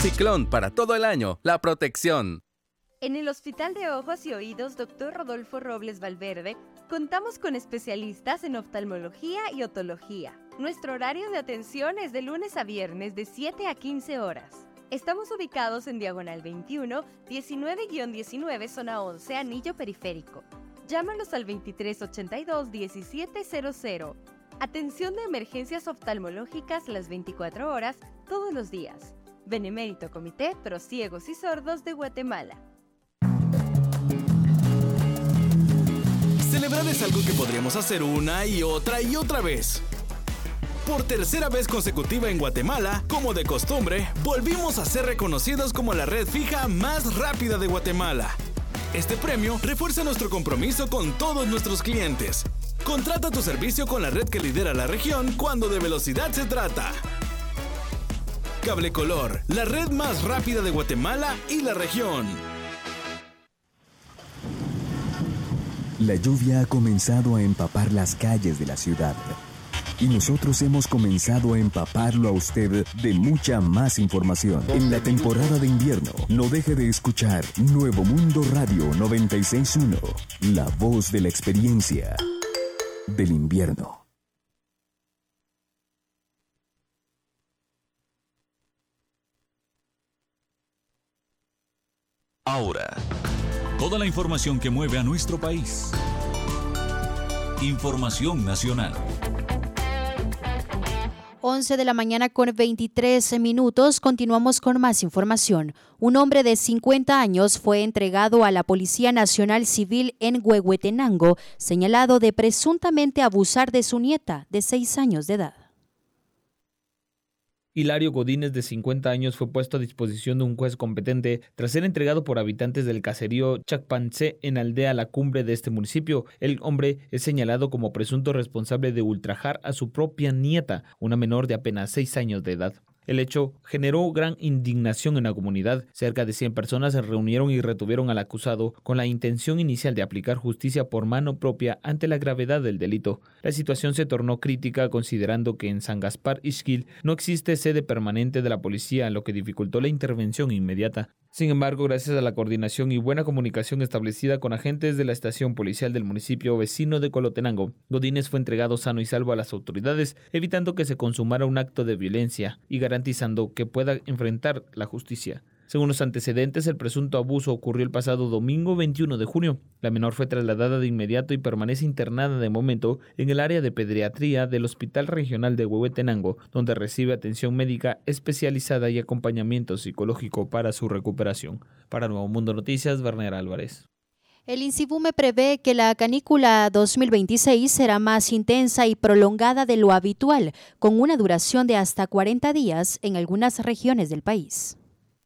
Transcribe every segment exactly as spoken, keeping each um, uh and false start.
Ciclón, para todo el año, la protección. En el Hospital de Ojos y Oídos doctor Rodolfo Robles Valverde, contamos con especialistas en oftalmología y otología. Nuestro horario de atención es de lunes a viernes de siete a quince horas. Estamos ubicados en Diagonal veintiuno, diecinueve diecinueve, zona once, Anillo Periférico. Llámanos al veintitrés ochenta y dos, diecisiete cero cero. Atención de emergencias oftalmológicas las veinticuatro horas, todos los días. Benemérito Comité Pro Ciegos y Sordos de Guatemala. Celebrar es algo que podríamos hacer una y otra y otra vez. Por tercera vez consecutiva en Guatemala, como de costumbre, volvimos a ser reconocidos como la red fija más rápida de Guatemala. Este premio refuerza nuestro compromiso con todos nuestros clientes. Contrata tu servicio con la red que lidera la región cuando de velocidad se trata. Cable Color, la red más rápida de Guatemala y la región. La lluvia ha comenzado a empapar las calles de la ciudad. Y nosotros hemos comenzado a empaparlo a usted de mucha más información. En la temporada de invierno, no deje de escuchar Nuevo Mundo Radio noventa y seis punto uno, la voz de la experiencia del invierno. Ahora, toda la información que mueve a nuestro país. Información nacional. once de la mañana con veintitrés minutos, continuamos con más información. Un hombre de cincuenta años fue entregado a la Policía Nacional Civil en Huehuetenango, señalado de presuntamente abusar de su nieta de seis años de edad. Hilario Godínez, de cincuenta años, fue puesto a disposición de un juez competente tras ser entregado por habitantes del caserío Chacpancé en Aldea La Cumbre de este municipio. El hombre es señalado como presunto responsable de ultrajar a su propia nieta, una menor de apenas seis años de edad. El hecho generó gran indignación en la comunidad. Cerca de cien personas se reunieron y retuvieron al acusado con la intención inicial de aplicar justicia por mano propia ante la gravedad del delito. La situación se tornó crítica considerando que en San Gaspar Ixquil no existe sede permanente de la policía, lo que dificultó la intervención inmediata. Sin embargo, gracias a la coordinación y buena comunicación establecida con agentes de la estación policial del municipio vecino de Colotenango, Godínez fue entregado sano y salvo a las autoridades, evitando que se consumara un acto de violencia y garantizando que pueda enfrentar la justicia. Según los antecedentes, el presunto abuso ocurrió el pasado domingo veintiuno de junio. La menor fue trasladada de inmediato y permanece internada de momento en el área de pediatría del Hospital Regional de Huehuetenango, donde recibe atención médica especializada y acompañamiento psicológico para su recuperación. Para Nuevo Mundo Noticias, Werner Álvarez. El INSIBUME prevé que la canícula dos mil veintiséis será más intensa y prolongada de lo habitual, con una duración de hasta cuarenta días en algunas regiones del país.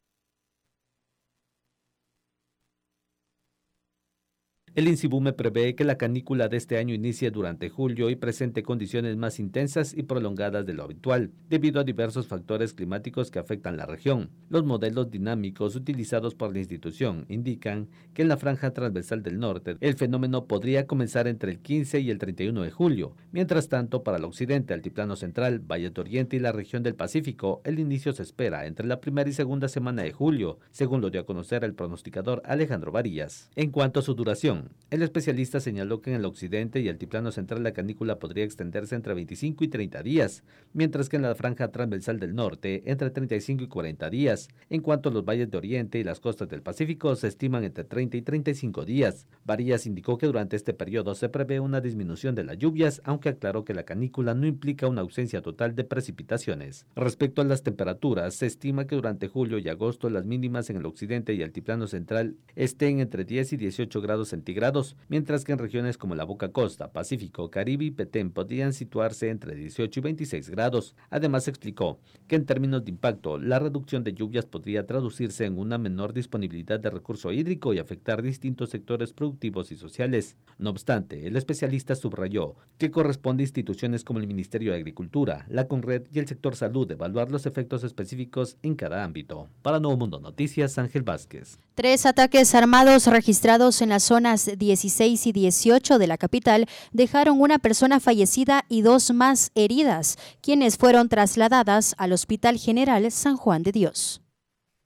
El INSIBUME prevé que la canícula de este año inicie durante julio y presente condiciones más intensas y prolongadas de lo habitual, debido a diversos factores climáticos que afectan la región. Los modelos dinámicos utilizados por la institución indican que en la franja transversal del norte el fenómeno podría comenzar entre el quince y el treinta y uno de julio. Mientras tanto, para el occidente, Altiplano Central, Valle de Oriente y la región del Pacífico, el inicio se espera entre la primera y segunda semana de julio, según lo dio a conocer el pronosticador Alejandro Varillas. En cuanto a su duración, el especialista señaló que en el occidente y altiplano central la canícula podría extenderse entre veinticinco y treinta días, mientras que en la franja transversal del norte entre treinta y cinco y cuarenta días. En cuanto a los valles de Oriente y las costas del Pacífico, se estiman entre treinta y treinta y cinco días. Varillas indicó que durante este periodo se prevé una disminución de las lluvias, aunque aclaró que la canícula no implica una ausencia total de precipitaciones. Respecto a las temperaturas, se estima que durante julio y agosto las mínimas en el occidente y altiplano central estén entre diez y dieciocho grados centígrados, mientras que en regiones como la Boca Costa, Pacífico, Caribe y Petén podrían situarse entre dieciocho y veintiséis grados. Además explicó que en términos de impacto, la reducción de lluvias podría traducirse en una menor disponibilidad de recurso hídrico y afectar distintos sectores productivos y sociales. No obstante, el especialista subrayó que corresponde a instituciones como el Ministerio de Agricultura, la CONRED y el sector salud evaluar los efectos específicos en cada ámbito. Para Nuevo Mundo Noticias, Ángel Vázquez. Tres ataques armados registrados en las zonas dieciséis y dieciocho de la capital dejaron una persona fallecida y dos más heridas, quienes fueron trasladadas al Hospital General San Juan de Dios.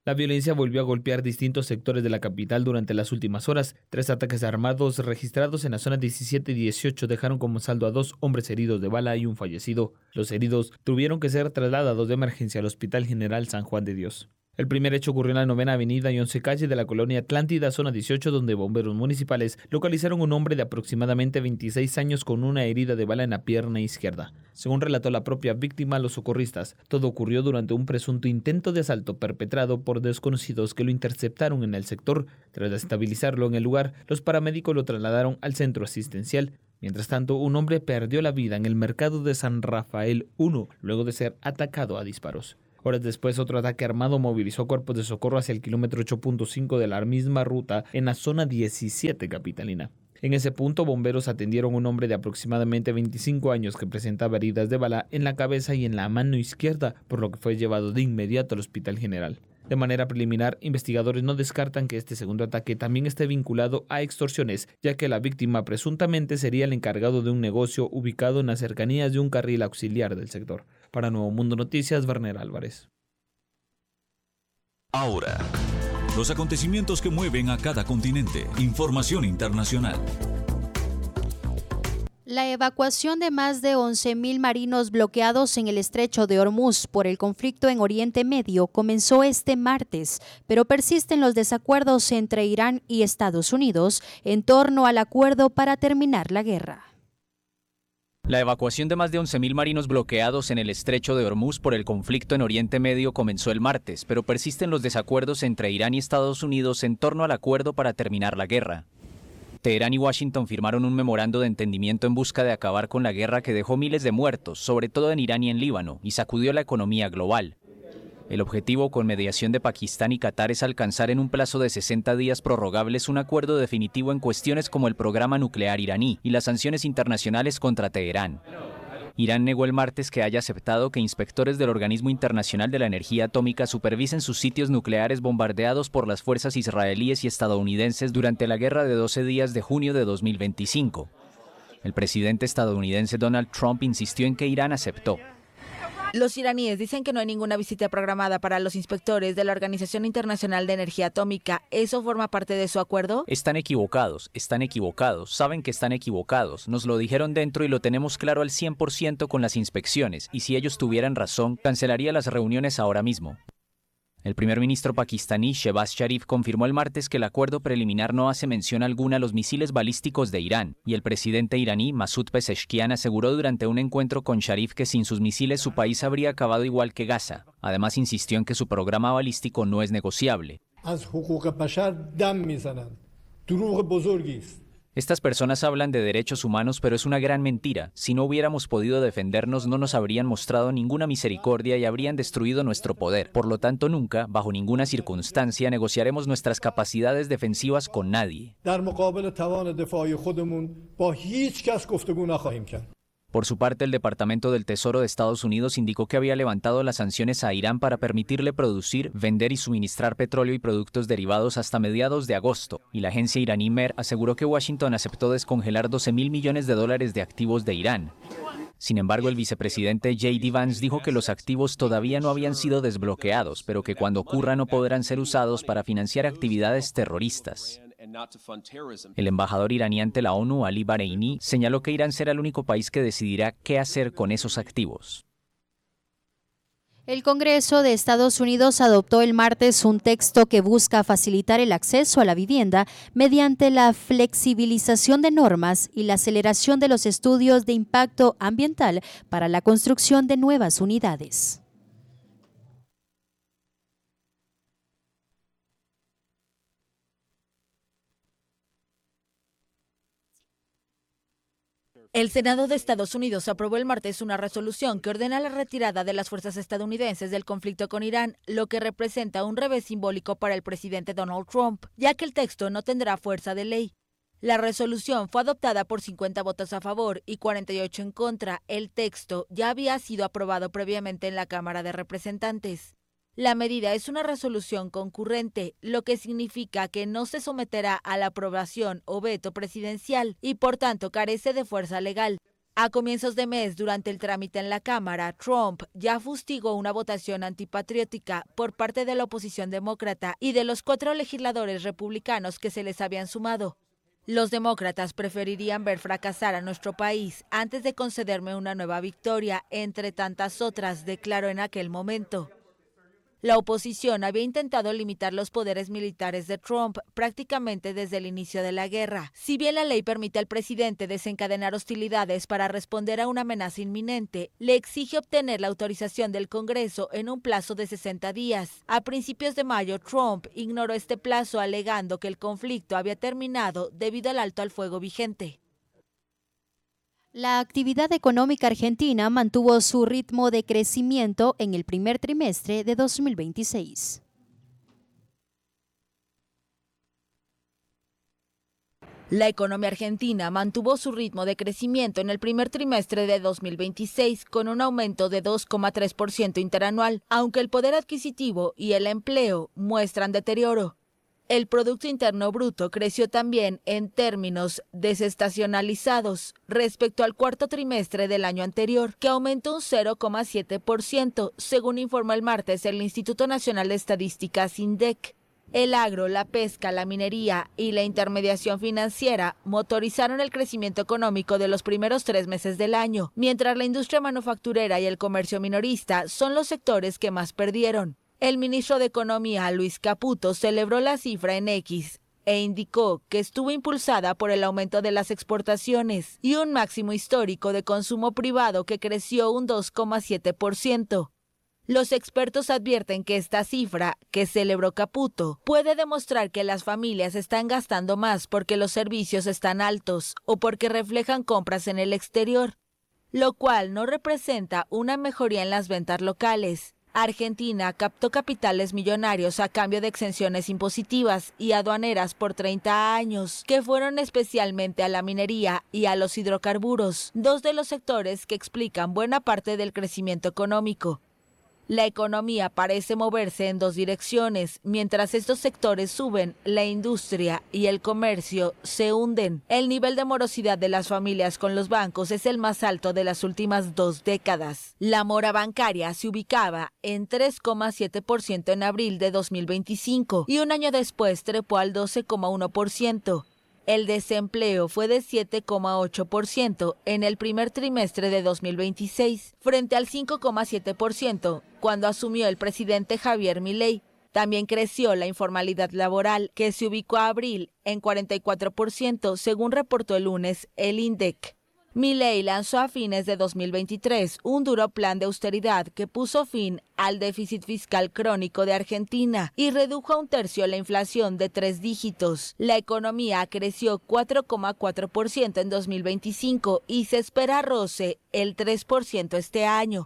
La violencia volvió a golpear distintos sectores de la capital durante las últimas horas. Tres ataques armados registrados en la zona diecisiete y dieciocho dejaron como saldo a dos hombres heridos de bala y un fallecido. Los heridos tuvieron que ser trasladados de emergencia al Hospital General San Juan de Dios. El primer hecho ocurrió en la novena avenida y once calle de la colonia Atlántida, zona dieciocho, donde bomberos municipales localizaron un hombre de aproximadamente veintiséis años con una herida de bala en la pierna izquierda. Según relató la propia víctima a los socorristas, todo ocurrió durante un presunto intento de asalto perpetrado por desconocidos que lo interceptaron en el sector. Tras estabilizarlo en el lugar, los paramédicos lo trasladaron al centro asistencial. Mientras tanto, un hombre perdió la vida en el mercado de San Rafael uno, luego de ser atacado a disparos. Horas después, otro ataque armado movilizó cuerpos de socorro hacia el kilómetro ocho punto cinco de la misma ruta en la zona diecisiete capitalina. En ese punto, bomberos atendieron a un hombre de aproximadamente veinticinco años que presentaba heridas de bala en la cabeza y en la mano izquierda, por lo que fue llevado de inmediato al Hospital General. De manera preliminar, investigadores no descartan que este segundo ataque también esté vinculado a extorsiones, ya que la víctima presuntamente sería el encargado de un negocio ubicado en las cercanías de un carril auxiliar del sector. Para Nuevo Mundo Noticias, Werner Álvarez. Ahora, los acontecimientos que mueven a cada continente. Información internacional. La evacuación de más de once mil marinos bloqueados en el estrecho de Hormuz por el conflicto en Oriente Medio comenzó este martes, pero persisten los desacuerdos entre Irán y Estados Unidos en torno al acuerdo para terminar la guerra. La evacuación de más de once mil marinos bloqueados en el estrecho de Hormuz por el conflicto en Oriente Medio comenzó el martes, pero persisten los desacuerdos entre Irán y Estados Unidos en torno al acuerdo para terminar la guerra. Teherán y Washington firmaron un memorando de entendimiento en busca de acabar con la guerra que dejó miles de muertos, sobre todo en Irán y en Líbano, y sacudió la economía global. El objetivo, con mediación de Pakistán y Qatar, es alcanzar en un plazo de sesenta días prorrogables un acuerdo definitivo en cuestiones como el programa nuclear iraní y las sanciones internacionales contra Teherán. Irán negó el martes que haya aceptado que inspectores del Organismo Internacional de la Energía Atómica supervisen sus sitios nucleares bombardeados por las fuerzas israelíes y estadounidenses durante la guerra de doce días de junio de dos mil veinticinco. El presidente estadounidense Donald Trump insistió en que Irán aceptó. Los iraníes dicen que no hay ninguna visita programada para los inspectores de la Organización Internacional de Energía Atómica. ¿Eso forma parte de su acuerdo? Están equivocados, están equivocados, saben que están equivocados. Nos lo dijeron dentro y lo tenemos claro al cien por ciento con las inspecciones. Y si ellos tuvieran razón, cancelaría las reuniones ahora mismo. El primer ministro pakistaní Shehbaz Sharif confirmó el martes que el acuerdo preliminar no hace mención alguna a los misiles balísticos de Irán, y el presidente iraní Masoud Pezeshkian aseguró durante un encuentro con Sharif que sin sus misiles su país habría acabado igual que Gaza. Además insistió en que su programa balístico no es negociable. Estas personas hablan de derechos humanos, pero es una gran mentira. Si no hubiéramos podido defendernos, no nos habrían mostrado ninguna misericordia y habrían destruido nuestro poder. Por lo tanto, nunca, bajo ninguna circunstancia, negociaremos nuestras capacidades defensivas con nadie. Por su parte, el Departamento del Tesoro de Estados Unidos indicó que había levantado las sanciones a Irán para permitirle producir, vender y suministrar petróleo y productos derivados hasta mediados de agosto, y la agencia iraní MER aseguró que Washington aceptó descongelar doce mil millones de dólares de activos de Irán. Sin embargo, el vicepresidente J D Vance dijo que los activos todavía no habían sido desbloqueados, pero que cuando ocurra no podrán ser usados para financiar actividades terroristas. El embajador iraní ante la ONU, Ali Bareini, señaló que Irán será el único país que decidirá qué hacer con esos activos. El Congreso de Estados Unidos adoptó el martes un texto que busca facilitar el acceso a la vivienda mediante la flexibilización de normas y la aceleración de los estudios de impacto ambiental para la construcción de nuevas unidades. El Senado de Estados Unidos aprobó el martes una resolución que ordena la retirada de las fuerzas estadounidenses del conflicto con Irán, lo que representa un revés simbólico para el presidente Donald Trump, ya que el texto no tendrá fuerza de ley. La resolución fue adoptada por cincuenta votos a favor y cuarenta y ocho en contra. El texto ya había sido aprobado previamente en la Cámara de Representantes. La medida es una resolución concurrente, lo que significa que no se someterá a la aprobación o veto presidencial y por tanto carece de fuerza legal. A comienzos de mes, durante el trámite en la Cámara, Trump ya fustigó una votación antipatriótica por parte de la oposición demócrata y de los cuatro legisladores republicanos que se les habían sumado. Los demócratas preferirían ver fracasar a nuestro país antes de concederme una nueva victoria, entre tantas otras, declaró en aquel momento. La oposición había intentado limitar los poderes militares de Trump prácticamente desde el inicio de la guerra. Si bien la ley permite al presidente desencadenar hostilidades para responder a una amenaza inminente, le exige obtener la autorización del Congreso en un plazo de sesenta días. A principios de mayo, Trump ignoró este plazo alegando que el conflicto había terminado debido al alto al fuego vigente. La actividad económica argentina mantuvo su ritmo de crecimiento en el primer trimestre de dos mil veintiséis. La economía argentina mantuvo su ritmo de crecimiento en el primer trimestre de dos mil veintiséis con un aumento de dos coma tres por ciento interanual, aunque el poder adquisitivo y el empleo muestran deterioro. El Producto Interno Bruto creció también en términos desestacionalizados respecto al cuarto trimestre del año anterior, que aumentó un cero coma siete por ciento, según informó el martes el Instituto Nacional de Estadísticas INDEC. El agro, la pesca, la minería y la intermediación financiera motorizaron el crecimiento económico de los primeros tres meses del año, mientras la industria manufacturera y el comercio minorista son los sectores que más perdieron. El ministro de Economía, Luis Caputo, celebró la cifra en X e indicó que estuvo impulsada por el aumento de las exportaciones y un máximo histórico de consumo privado que creció un dos coma siete por ciento. Los expertos advierten que esta cifra, que celebró Caputo, puede demostrar que las familias están gastando más porque los servicios están altos o porque reflejan compras en el exterior, lo cual no representa una mejoría en las ventas locales. Argentina captó capitales millonarios a cambio de exenciones impositivas y aduaneras por treinta años, que fueron especialmente a la minería y a los hidrocarburos, dos de los sectores que explican buena parte del crecimiento económico. La economía parece moverse en dos direcciones. Mientras estos sectores suben, la industria y el comercio se hunden. El nivel de morosidad de las familias con los bancos es el más alto de las últimas dos décadas. La mora bancaria se ubicaba en tres coma siete por ciento en abril de dos mil veinticinco y un año después trepó al doce coma uno por ciento. El desempleo fue de siete coma ocho por ciento en el primer trimestre de dos mil veintiséis, frente al cinco coma siete por ciento cuando asumió el presidente Javier Milei. También creció la informalidad laboral, que se ubicó a abril en cuarenta y cuatro por ciento, según reportó el lunes el INDEC. Milei lanzó a fines de dos mil veintitrés un duro plan de austeridad que puso fin al déficit fiscal crónico de Argentina y redujo a un tercio la inflación de tres dígitos. La economía creció cuatro coma cuatro por ciento en dos mil veinticinco y se espera roce el tres por ciento este año.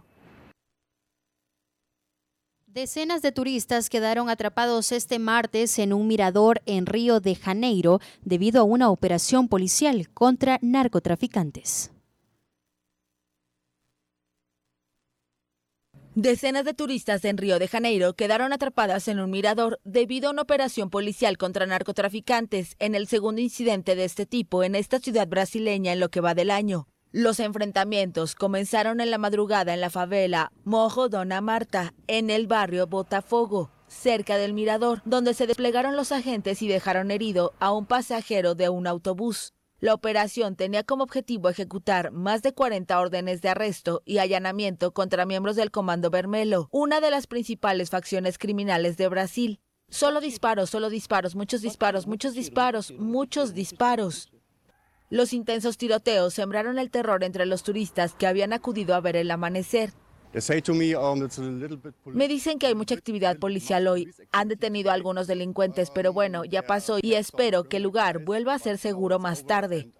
Decenas de turistas quedaron atrapados este martes en un mirador en Río de Janeiro debido a una operación policial contra narcotraficantes. Decenas de turistas en Río de Janeiro quedaron atrapadas en un mirador debido a una operación policial contra narcotraficantes en el segundo incidente de este tipo en esta ciudad brasileña en lo que va del año. Los enfrentamientos comenzaron en la madrugada en la favela Morro Dona Marta, en el barrio Botafogo, cerca del mirador, donde se desplegaron los agentes y dejaron herido a un pasajero de un autobús. La operación tenía como objetivo ejecutar más de cuarenta órdenes de arresto y allanamiento contra miembros del Comando Vermelho, una de las principales facciones criminales de Brasil. Solo disparos, solo disparos, muchos disparos, muchos disparos, muchos disparos. Los intensos tiroteos sembraron el terror entre los turistas que habían acudido a ver el amanecer. Me dicen que hay mucha actividad policial hoy. Han detenido a algunos delincuentes, pero bueno, ya pasó y espero que el lugar vuelva a ser seguro más tarde.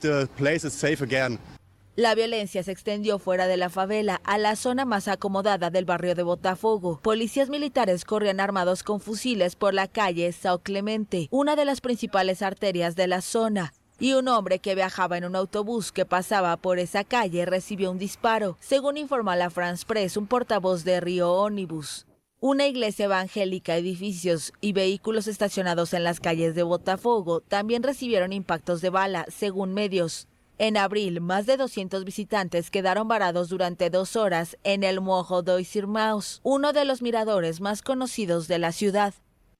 La violencia se extendió fuera de la favela, a la zona más acomodada del barrio de Botafogo. Policías militares corrían armados con fusiles por la calle São Clemente, una de las principales arterias de la zona. Y un hombre que viajaba en un autobús que pasaba por esa calle recibió un disparo, según informó la France Press, un portavoz de Río Ónibus. Una iglesia evangélica, edificios y vehículos estacionados en las calles de Botafogo también recibieron impactos de bala, según medios. En abril, más de doscientos visitantes quedaron varados durante dos horas en el Morro dos Irmãos, uno de los miradores más conocidos de la ciudad.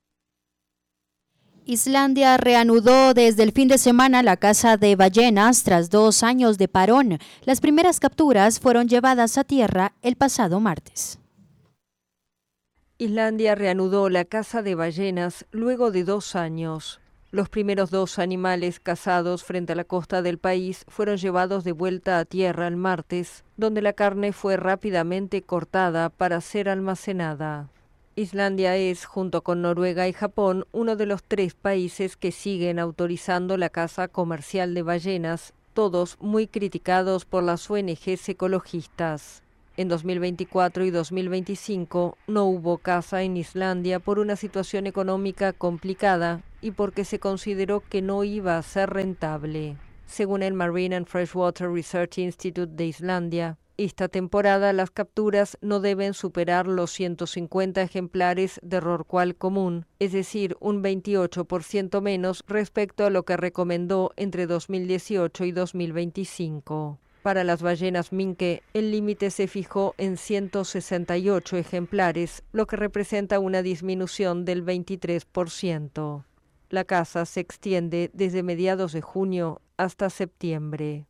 Islandia reanudó desde el fin de semana la caza de ballenas tras dos años de parón. Las primeras capturas fueron llevadas a tierra el pasado martes. Islandia reanudó la caza de ballenas luego de dos años. Los primeros dos animales cazados frente a la costa del país fueron llevados de vuelta a tierra el martes, donde la carne fue rápidamente cortada para ser almacenada. Islandia es, junto con Noruega y Japón, uno de los tres países que siguen autorizando la caza comercial de ballenas, todos muy criticados por las O N Ges ecologistas. En dos mil veinticuatro y dos mil veinticinco no hubo caza en Islandia por una situación económica complicada y porque se consideró que no iba a ser rentable. Según el Marine and Freshwater Research Institute de Islandia, esta temporada las capturas no deben superar los ciento cincuenta ejemplares de rorcual común, es decir, un veintiocho por ciento menos respecto a lo que recomendó entre dos mil dieciocho y dos mil veinticinco. Para las ballenas minke, el límite se fijó en ciento sesenta y ocho ejemplares, lo que representa una disminución del veintitrés por ciento. La caza se extiende desde mediados de junio hasta septiembre.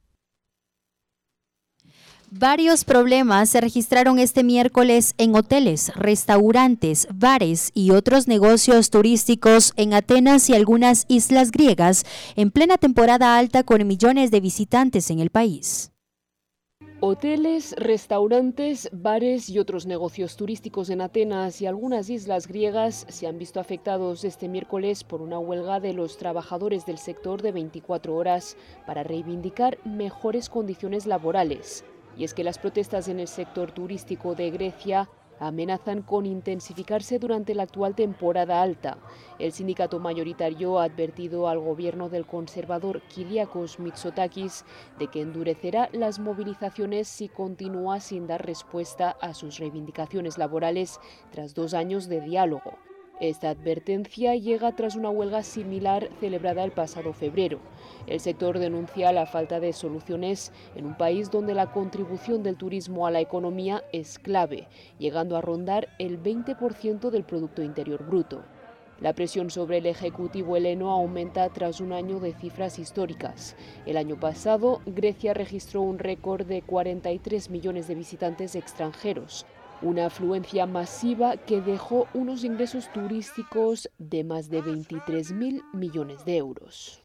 Varios problemas se registraron este miércoles en hoteles, restaurantes, bares y otros negocios turísticos en Atenas y algunas islas griegas en plena temporada alta con millones de visitantes en el país. Hoteles, restaurantes, bares y otros negocios turísticos en Atenas y algunas islas griegas se han visto afectados este miércoles por una huelga de los trabajadores del sector de veinticuatro horas para reivindicar mejores condiciones laborales. Y es que las protestas en el sector turístico de Grecia amenazan con intensificarse durante la actual temporada alta. El sindicato mayoritario ha advertido al gobierno del conservador Kyriakos Mitsotakis de que endurecerá las movilizaciones si continúa sin dar respuesta a sus reivindicaciones laborales tras dos años de diálogo. Esta advertencia llega tras una huelga similar celebrada el pasado febrero. El sector denuncia la falta de soluciones en un país donde la contribución del turismo a la economía es clave, llegando a rondar el veinte por ciento del Producto Interior Bruto. La presión sobre el Ejecutivo heleno aumenta tras un año de cifras históricas. El año pasado, Grecia registró un récord de cuarenta y tres millones de visitantes extranjeros, una afluencia masiva que dejó unos ingresos turísticos de más de veintitrés mil millones de euros.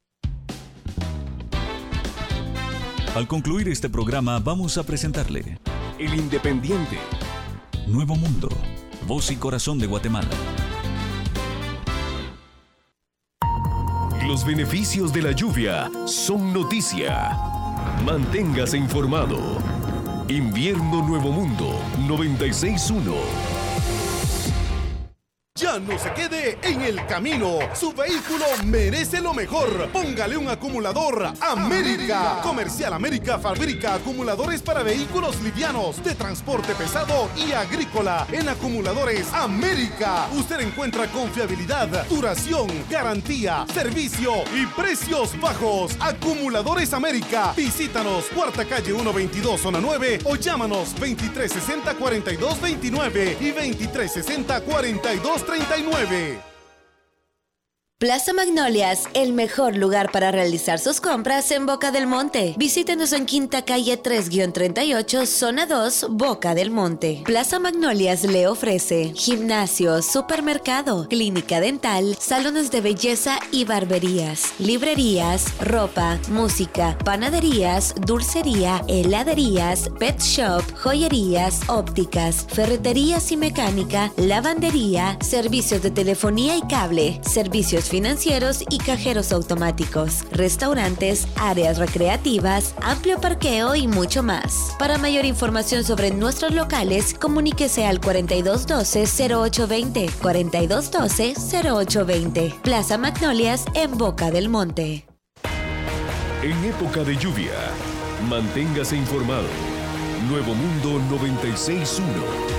Al concluir este programa vamos a presentarle El Independiente, Nuevo Mundo, voz y corazón de Guatemala. Los beneficios de la lluvia son noticia. Manténgase informado. Invierno Nuevo Mundo noventa y seis punto uno. Ya no se quede en el camino. Su vehículo merece lo mejor. Póngale un acumulador América. Comercial América fabrica acumuladores para vehículos livianos, de transporte pesado y agrícola. En Acumuladores América usted encuentra confiabilidad, duración, garantía, servicio y precios bajos. Acumuladores América. Visítanos, Cuarta Calle ciento veintidós, Zona nueve, o llámanos veintitrés sesenta, cuarenta y dos veintinueve y veintitrés sesenta, cuarenta y dos treinta y nueve. Plaza Magnolias, el mejor lugar para realizar sus compras en Boca del Monte. Visítenos en Quinta Calle tres treinta y ocho, Zona dos, Boca del Monte. Plaza Magnolias le ofrece gimnasio, supermercado, clínica dental, salones de belleza y barberías, librerías, ropa, música, panaderías, dulcería, heladerías, pet shop, joyerías, ópticas, ferreterías y mecánica, lavandería, servicios de telefonía y cable, servicios financieros y cajeros automáticos, restaurantes, áreas recreativas, amplio parqueo y mucho más. Para mayor información sobre nuestros locales, comuníquese al cuarenta y dos doce, cero ocho veinte, cuarenta y dos doce, cero ocho veinte. Plaza Magnolias en Boca del Monte. En época de lluvia, manténgase informado. Nuevo Mundo noventa y seis punto uno.